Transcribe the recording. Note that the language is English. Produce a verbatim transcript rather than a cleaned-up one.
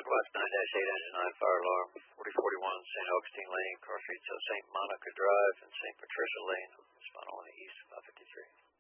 Southwest nine dash eight engine nine fire alarm, forty forty-one Saint Augustine Lane, car street, so Saint Monica Drive and Saint Patricia Lane, spot on the east, five fifty-three.